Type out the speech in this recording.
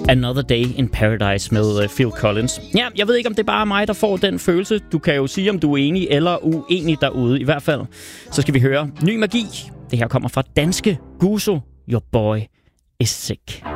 Another Day in Paradise med Phil Collins. Ja, jeg ved ikke, om det er bare mig, der får den følelse. Du kan jo sige, om du er enig eller uenig derude. I hvert fald, så skal vi høre Ny Magi. Det her kommer fra danske Guzo. Your boy is sick.